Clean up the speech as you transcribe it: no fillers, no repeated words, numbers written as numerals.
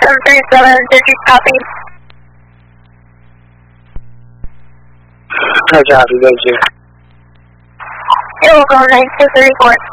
737, did you copy? No copy, go to. It will go 9234.